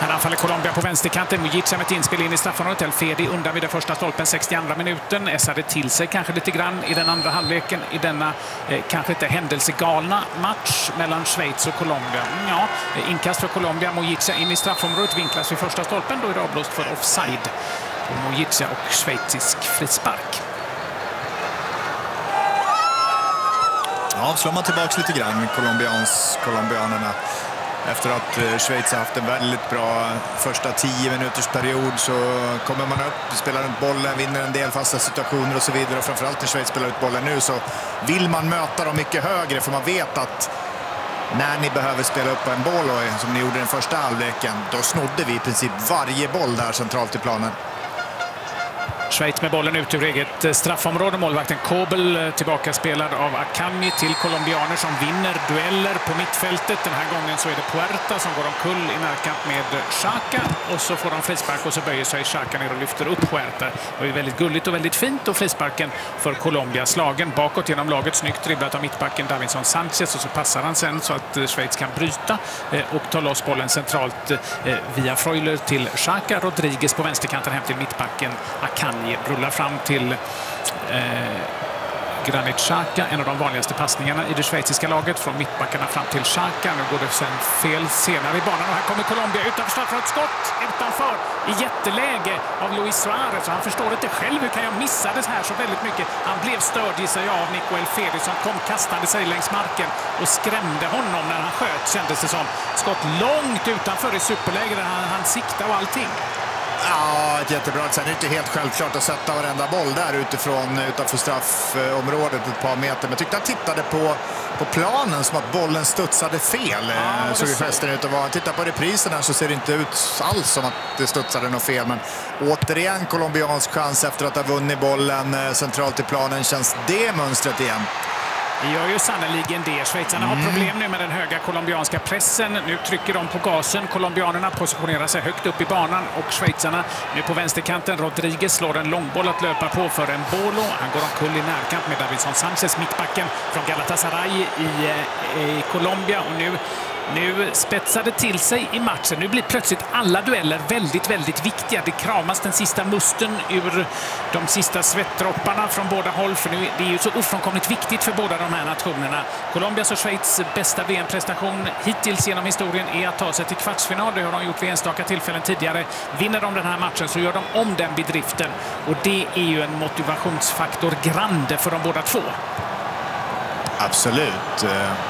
Här anfaller Colombia på vänsterkanten. Mujica med ett inspel in i straffområdet. El Fedi undan vid den första stolpen 62 minuten. Essade till sig kanske lite grann i den andra halvleken i denna kanske inte händelsegalna match mellan Schweiz och Colombia. Ja, inkast för Colombia. Mujica in i straffområdet, vinklas vid första stolpen. Då är det avblåst för offside på Mujica och schweizisk frispark. Ja, slår man tillbaka lite grann colombianerna. Efter att Schweiz har haft en väldigt bra första 10 minuters period så kommer man upp, spelar runt bollen, vinner en del fasta situationer och så vidare. Och framförallt när Schweiz spelar ut bollen nu så vill man möta dem mycket högre, för man vet att när ni behöver spela upp en boll, och som ni gjorde den första halvleken, då snodde vi i princip varje boll där centralt i planen. Schweiz med bollen ut ur eget straffområde. Målvakten Kobel tillbaka spelad av Akanji till colombianer som vinner dueller på mittfältet. Den här gången så är det Puerta som går omkull i närkamp med Xhaka. Och så får de frispark och så böjer sig Xhaka ner och lyfter upp Puerta. Det är väldigt gulligt och väldigt fint. Och frisparken för Colombia slagen bakåt genom laget. Snyggt dribblat av mittbacken Davinson Sanchez. Och så passar han sen så att Schweiz kan bryta och ta loss bollen centralt via Freuler till Xhaka. Rodriguez på vänsterkanten hem till mittbacken Akanji. Rullar fram till Granit Xhaka, en av de vanligaste passningarna i det schweiziska laget, från mittbackarna fram till Xhaka. Nu går det sen fel senare i banan och här kommer Colombia utanför straffområdet, skott utanför i jätteläge av Luis Suarez, och han förstår inte själv hur kan jag missa det här så väldigt mycket. Han blev störd i sig av Nico El Fedi som kom kastande sig längs marken och skrämde honom när han sköt, kändes det som. Skott långt utanför i superläge där han siktade och allting. Ja, ett jättebra. Sen är det inte helt självklart att sätta varenda boll där utanför straffområdet ett par meter. Men jag tyckte han tittade på planen som att bollen studsade fel. Ja, såg ju festen ut att vara. Tittar på repriserna så ser det inte ut alls som att det studsade något fel. Men återigen colombiansk chans efter att ha vunnit bollen centralt i planen. Känns det mönstret igen? Det gör ju sannoliken det. Schweizarna har problem nu med den höga colombianska pressen. Nu trycker de på gasen. Colombianerna positionerar sig högt upp i banan och schweizarna nu på vänsterkanten. Rodriguez slår en långboll att löpa på för en Bolo. Han går omkull i närkamp med Davinson Sanchez, mittbacken från Galatasaray i Colombia. Och nu spetsar det till sig i matchen. Nu blir plötsligt alla dueller väldigt, väldigt viktiga. Det kramas den sista musten ur de sista svettdropparna från båda håll. För nu, det är ju så ofrånkomligt viktigt för båda de här nationerna. Colombias och Schweiz bästa VM-prestation hittills genom historien är att ta sig till kvartsfinal. Det har de gjort vid enstaka tillfällen tidigare. Vinner de den här matchen så gör de om den bedriften. Och det är ju en motivationsfaktor grande för de båda två. Absolut.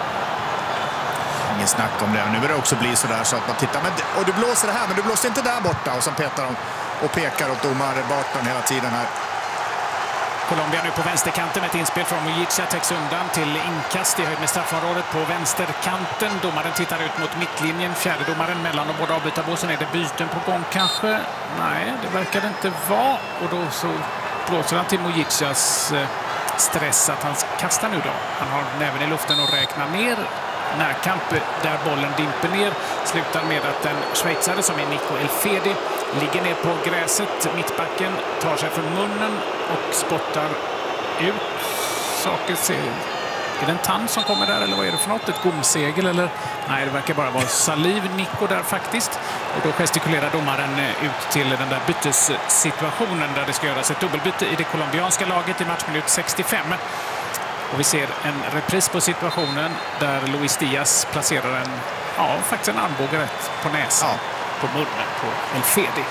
Ingen snack om det. Nu börjar det också bli så där så att man tittar. Och du blåser det här, men du blåser inte där borta. Och så petar de och pekar åt domare Barton hela tiden här. Colombia nu på vänsterkanten med ett inspel från Mujica, täcks undan till inkast i höjd med straffområdet på vänsterkanten. Domaren tittar ut mot mittlinjen. Fjärde domaren mellan de båda avbytarbåsen. Är det byten på gång kanske? Nej, det verkar det inte vara. Och då så blåser han till Mujicas stress att han kastar nu då. Han har näven i luften och räknar ner. Närkamp där bollen dimper ner slutar med att en schweizare som är Nico El Fedi ligger ner på gräset. Mittbacken tar sig för munnen och spottar ut saker. Är det en tand som kommer där eller vad är det för något? Ett gomsegel eller? Nej, det verkar bara vara saliv. Nico där faktiskt. Och då gestikulerar domaren ut till den där bytessituationen där det ska göras ett dubbelbyte i det colombianska laget i matchminut 65. Och vi ser en repris på situationen där Luis Diaz placerar faktiskt en armbåge rätt på näsan, på munnen på El Fedi.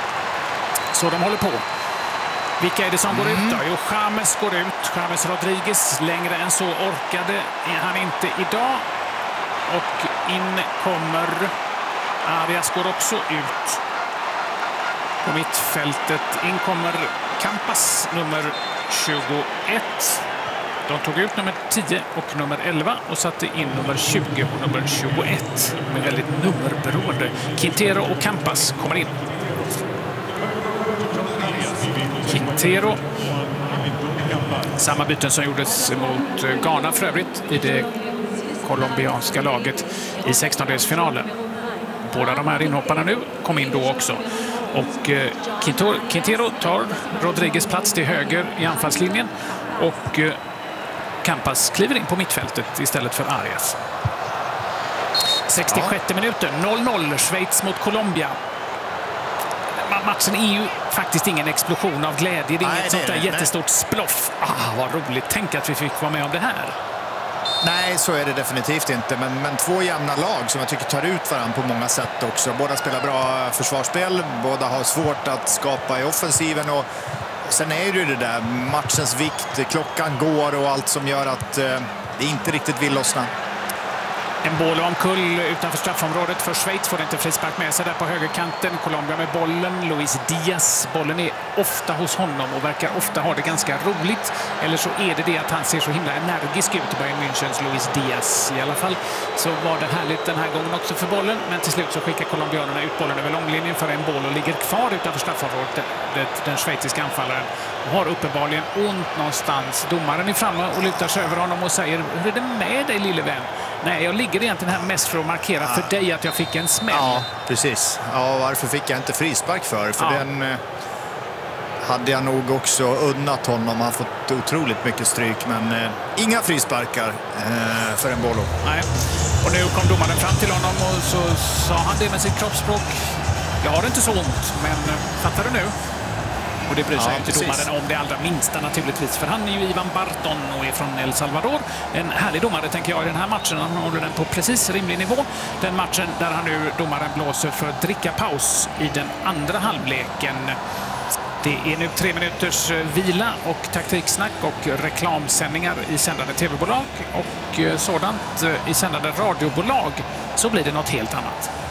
Så de håller på. Vilka är det som går ut då? Jo, James går ut. James Rodriguez, längre än så orkade han inte idag. Och in kommer Arias, går också ut på mittfältet. In kommer Campas, nummer 21. De tog ut nummer 10 och nummer 11 och satte in nummer 20 och nummer 21 med väldigt nummerberoende. Quintero och Campas kommer in. Quintero. Samma byten som gjordes mot Ghana för övrigt i det colombianska laget i 16-delsfinalen. Båda de här inhopparna nu kom in då också. Och Quintero tar Rodriguez plats till höger i anfallslinjen och Campas kliver in på mittfältet istället för Arias. 66 minuten, 0-0, Schweiz mot Colombia. Matchen är ju faktiskt ingen explosion av glädje. Det är inget sånt där jättestort sploff. Vad roligt. Tänk att vi fick vara med om det här. Nej, så är det definitivt inte. Men två jämna lag som jag tycker tar ut varandra på många sätt också. Båda spelar bra försvarsspel. Båda har svårt att skapa i offensiven. Och sen är det ju det där matchens vikt. Klockan går och allt som gör att det inte riktigt vill lossna. En boll omkull utanför straffområdet för Schweiz, får inte frispark med sig där på högerkanten. Colombia med bollen, Luis Diaz. Bollen är ofta hos honom och verkar ofta ha det ganska roligt. Eller så är det att han ser så himla energisk ut i Bayern Münchens Luis Diaz. I alla fall så var det härligt den här gången också för bollen. Men till slut så skickar colombianerna ut bollen över långlinjen för en boll och ligger kvar utanför straffområdet. Den schweiziska anfallaren har uppenbarligen ont någonstans. Domaren är framme och lutar sig över honom och säger: hur är det med dig, lille vän? Nej, jag ligger egentligen här mest för att markera för dig att jag fick en smäll. Ja, precis. Ja, varför fick jag inte frispark för? För den hade jag nog också unnat honom. Han har fått otroligt mycket stryk, men inga frisparkar för en boll. Nej. Och nu kom domaren fram till honom och så sa han det med sitt kroppsspråk: jag har inte så ont, men fattar du nu? Och det bryr sig inte domaren om det allra minsta naturligtvis. För han är ju Ivan Barton och är från El Salvador. En härlig domare tänker jag i den här matchen. Han håller den på precis rimlig nivå. Den matchen där han nu, domaren, blåser för dricka paus i den andra halvleken. Det är nu 3 minuters vila och taktiksnack och reklamsändningar i sändande tv-bolag och sådant i sändande radiobolag. Så blir det något helt annat.